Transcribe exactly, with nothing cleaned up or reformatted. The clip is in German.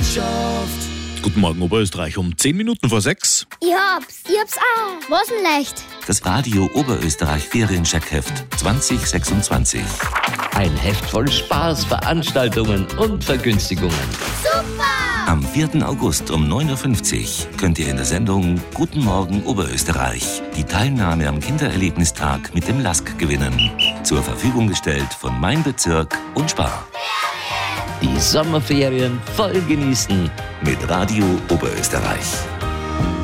Guten Morgen, Oberösterreich, um zehn Minuten vor sechs. Ich hab's, ich hab's auch. Was denn leicht? Das Radio Oberösterreich Feriencheckheft zwanzig sechsundzwanzig. Ein Heft voll Spaß, Veranstaltungen und Vergünstigungen. Super! Am vierten August um neun Uhr fünfzig könnt ihr in der Sendung Guten Morgen Oberösterreich die Teilnahme am Kindererlebnistag mit dem Lask gewinnen. Zur Verfügung gestellt von Mein Bezirk und Spar. Die Sommerferien voll genießen Mit Radio Oberösterreich.